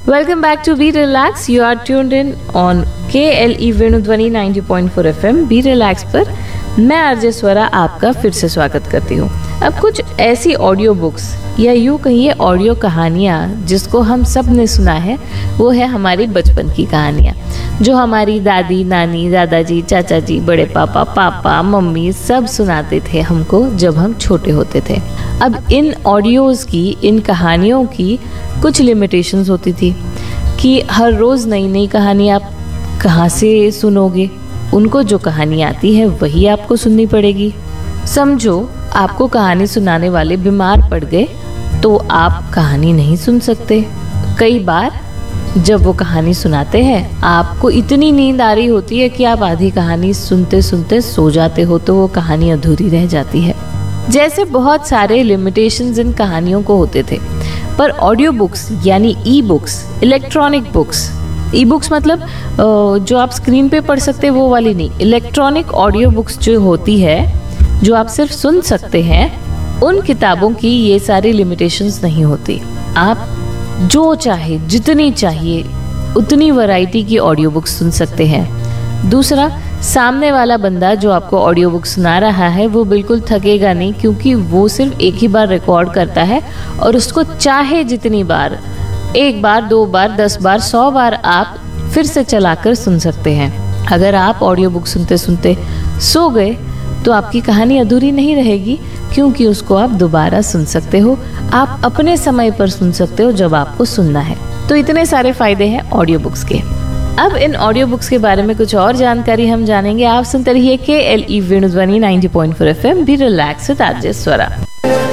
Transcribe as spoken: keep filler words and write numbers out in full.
Welcome back to Be Relax. You are tuned in on K L E वेणुध्वनि ninety point four F M be relax पर मैं RJ स्वरा आपका फिर से स्वागत करती हूँ। अब कुछ ऐसी ऑडियो बुक्स या यूँ कहिए ऑडियो कहानियाँ जिसको हम सब ने सुना है, वो है हमारी बचपन की कहानियाँ जो हमारी दादी, नानी, दादाजी, चाचा जी, बड़े पापा, पापा, मम्मी सब सुनाते थे हमको जब हम छोटे होते थे। अब इन ऑडियोज़ की, इन कहानियों की कुछ लिमिटेशंस होती थी कि हर रोज़ नई नई कहानी आप कहाँ से सुनोगे। उनको जो कहानी आती है वही आपको सुननी पड़ेगी। समझो आपको कहानी सुनाने वाले बीमार पड़ गए तो आप कहानी नहीं सुन सकते। कई बार जब वो कहानी सुनाते हैं आपको इतनी नींद आ रही होती है कि आप आधी कहानी सुनते सुनते सो जाते हो, तो वो कहानी अधूरी रह जाती है। जैसे बहुत सारे लिमिटेशंस इन कहानियों को होते थे, पर ऑडियो बुक्स यानी e books, electronic books, e books मतलब जो आप स्क्रीन पे पढ़ सकते हैं वो वाली नहीं, इलेक्ट्रॉनिक ऑडियो बुक्स जो होती है जो आप सिर्फ सुन सकते हैं, उन किताबों की ये सारी लिमिटेशंस नहीं होती। आप जो चाहे, जितनी चाहिए उतनी वैरायटी की ऑडियो बुक्स सुन सकते हैं। दूसरा, सामने वाला बंदा जो आपको ऑडियो बुक सुना रहा है वो बिल्कुल थकेगा नहीं, क्योंकि वो सिर्फ एक ही बार रिकॉर्ड करता है और उसको चाहे जितनी बार, एक बार, दो बार, दस बार, सौ बार आप फिर से चलाकर सुन सकते हैं। अगर आप ऑडियो बुक सुनते सुनते सो गए तो आपकी कहानी अधूरी नहीं रहेगी, क्योंकि उसको आप दोबारा सुन सकते हो। आप अपने समय पर सुन सकते हो जब आपको सुनना है। तो इतने सारे फायदे हैं ऑडियो बुक्स के। अब इन ऑडियो बुक्स के बारे में कुछ और जानकारी हम जानेंगे। आप सुनते रहिए के L E वेणुध्वनि ninety point four F M be relax with RJ Swara.